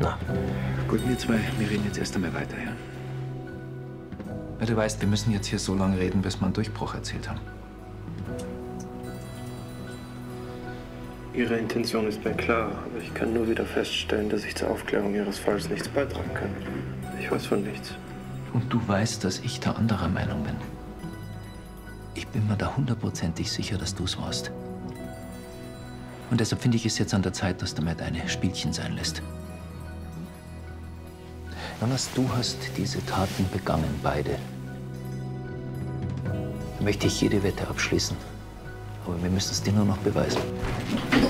auseinander. Gut, wir zwei, wir reden jetzt erst einmal weiter, ja? Weil du weißt, wir müssen jetzt hier so lange reden, bis wir einen Durchbruch erzählt haben. Ihre Intention ist mir klar, aber ich kann nur wieder feststellen, dass ich zur Aufklärung Ihres Falls nichts beitragen kann. Ich weiß von nichts. Und du weißt, dass ich da anderer Meinung bin. Ich bin mir da hundertprozentig sicher, dass du es warst. Und deshalb finde ich es jetzt an der Zeit, dass du mal deine Spielchen sein lässt. Jonas, du hast diese Taten begangen, beide. Da möchte ich jede Wette abschließen. Aber wir müssen es dir nur noch beweisen.